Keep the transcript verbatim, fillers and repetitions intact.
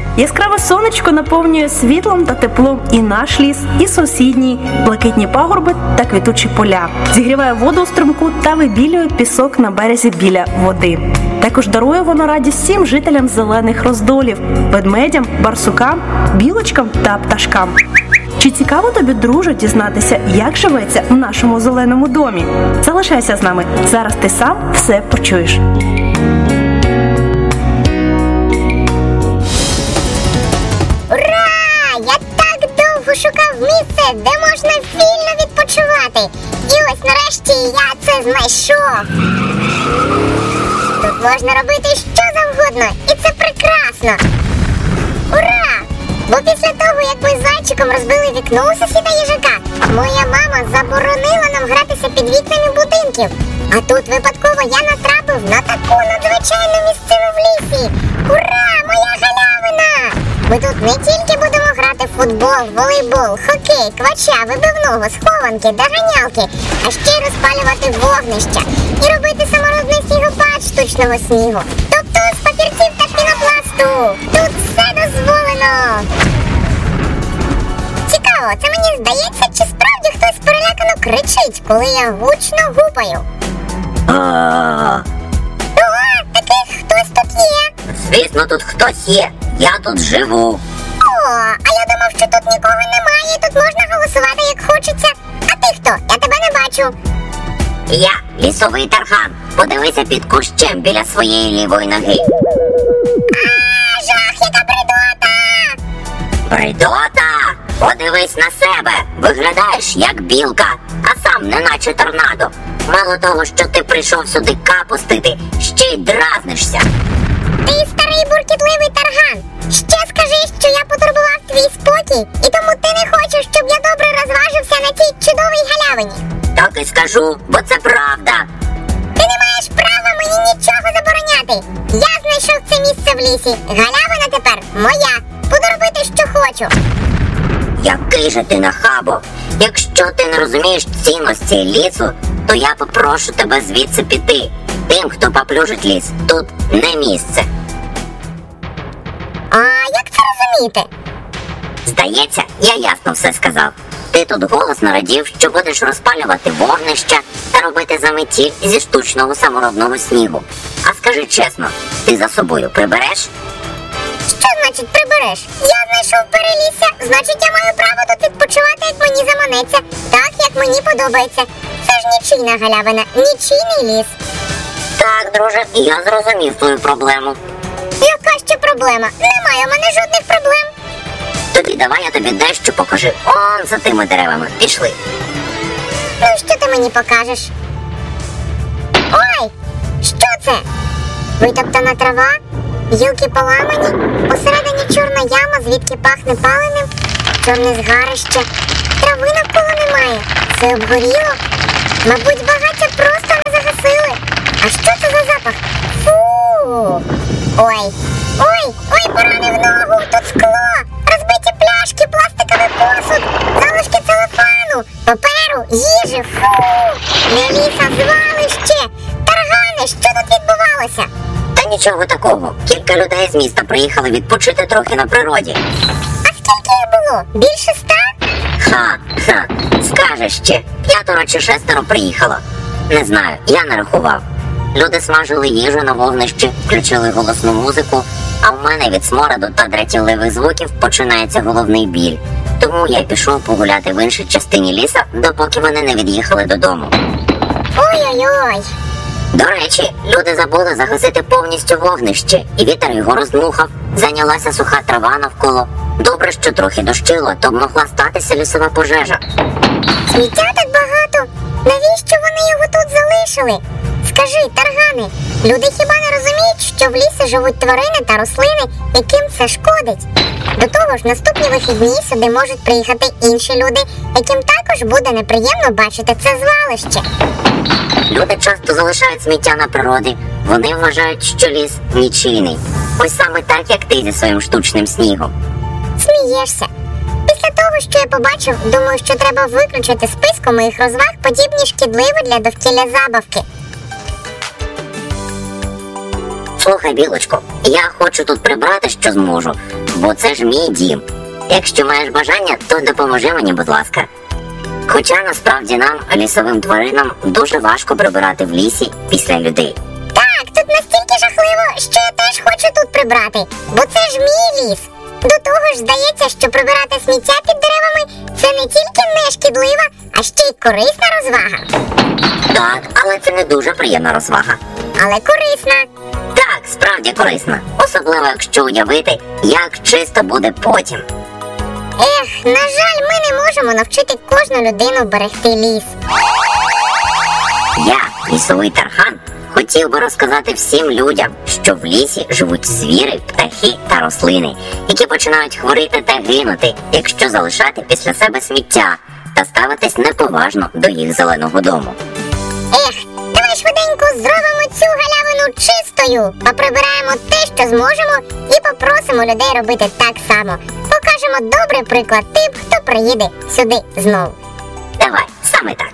Яскраве сонечко наповнює світлом та теплом і наш ліс, і сусідній, блакитні пагорби та квітучі поля. Зігріває воду у струмку та вибілює пісок на березі біля води. Також дарує воно радість всім жителям зелених роздолів – ведмедям, барсукам, білочкам та пташкам. Чи цікаво тобі, друже, дізнатися, як живеться в нашому зеленому домі? Залишайся з нами, зараз ти сам все почуєш. Ура! Я так довго шукав місце, де можна вільно відпочивати. І ось нарешті я це знайшов. Тут можна робити що завгодно, і це прекрасно. Ура! Бо після того, як ми з зайчиком розбили вікно у сусіда їжака, моя мама заборонила нам гратися під вікнами будинків. А тут випадково я натрапив на таку надзвичайну місцину в лісі. Ура! Моя галявина! Ми тут не тільки будемо грати в футбол, волейбол, хокей, квача, вибивного, схованки, доганялки, а ще й розпалювати вогнища і робити самородний снігопад штучного снігу. Тобто з папірців та пінопласту. Тут все дозволено. Цікаво, це мені здається, чи справді хтось перелякано кричить, коли я гучно гупаю? О, такий хтось тут є. Звісно, тут хтось є. Я тут живу. О, а я думав, що тут нікого немає, і тут можна голосувати як хочеться. А ти хто? Я тебе не бачу. Я лісовий тарган. Подивися під кущем біля своєї лівої ноги. А, жах, яка бредота! Бредота! Подивись на себе. Виглядаєш як білка, а сам неначе торнадо. Мало того, що ти прийшов сюди капустити, ще й дразнишся. Ти старий буркітливий тарган. Ще скажи, що я потурбував твій спокій, і тому ти не хочеш, щоб я добре розважився на цій чудовій галявині. Так і скажу, бо це правда. Ти не маєш права мені нічого забороняти. Я знайшов це місце в лісі. Галявина тепер моя. Буду робити, що хочу. Який же ти нахабо! Якщо ти не розумієш цінності лісу, то я попрошу тебе звідси піти. Тим, хто поплюжить ліс, тут не місце. А як це розуміти? Здається, я ясно все сказав. Ти тут голосно радів, що будеш розпалювати вогнища та робити заметіль зі штучного саморобного снігу. А скажи чесно, ти за собою прибереш? Що значить прибереш? Я знайшов перелісся, значить я маю право тут відпочивати, як мені заманеться. Так, як мені подобається. Це ж нічийна галявина, нічийний ліс. Так, друже, я зрозумів твою проблему. Яка ще проблема? Немає у мене жодних проблем. Тоді давай я тобі дещо покажу. Он за тими деревами. Пішли. Ну, що ти мені покажеш? Ой! Що це? Витоптана трава? Гілки поламані? Посередині чорна яма, звідки пахне паленим? Чорне згарище. Трави навколо немає. Все обгоріло. Мабуть, багаття просто не загасили. А що це за запах? Фу! Ой! Ой! Ой, поранив ногу! Тут скло! Розбиті пляшки, пластиковий посуд, залишки целофану, паперу, їжі, фу! Не ліса, звалище! Таргане, що тут відбувалося? Та нічого такого. Кілька людей з міста приїхали відпочити трохи на природі. А скільки їх було? Більше ста? Ха, ха, скажеш ще. П'ятеро чи шестеро приїхало. Не знаю, я не рахував. Люди смажили їжу на вогнищі, включили голосну музику, а в мене від смороду та дратівливих звуків починається головний біль. Тому я пішов погуляти в іншій частині ліса, допоки вони не від'їхали додому. Ой-ой-ой! До речі, люди забули загасити повністю вогнище, і вітер його роздмухав. Зайнялася суха трава навколо. Добре, що трохи дощило, то б могла статися лісова пожежа. Сміття так багато! Навіщо вони його тут залишили? Скажи, таргани, люди хіба не розуміють, що в лісі живуть тварини та рослини, яким це шкодить? До того ж, наступні вихідні сюди можуть приїхати інші люди, яким також буде неприємно бачити це звалище. Люди часто залишають сміття на природі. Вони вважають, що ліс нічийний. Ось саме так, як ти зі своїм штучним снігом. Смієшся. Після того, що я побачив, думаю, що треба виключити з списку моїх розваг подібні шкідливі для довкілля забавки. Слухай, Білочко, я хочу тут прибрати, що зможу, бо це ж мій дім. Якщо маєш бажання, то допоможи мені, будь ласка. Хоча насправді нам, лісовим тваринам, дуже важко прибирати в лісі після людей. Так, тут настільки жахливо, що я теж хочу тут прибрати, бо це ж мій ліс. До того ж, здається, що прибирати сміття під деревами – це не тільки не шкідлива, а ще й корисна розвага. Так, але це не дуже приємна розвага. Але корисна. Так, справді корисна. Особливо, якщо уявити, як чисто буде потім. Ех, на жаль, ми не можемо навчити кожну людину берегти ліс. Я, лісовий тархан, хотів би розказати всім людям, що в лісі живуть звірі, птахи та рослини, які починають хворіти та гинути, якщо залишати після себе сміття та ставитись неповажно до їх зеленого дому. Ех, давай швиденько зробимо цю галявину чистою, поприбираємо те, що зможемо, і попросимо людей робити так само. Покажемо добрий приклад тим, хто приїде сюди знову. Давай, саме так.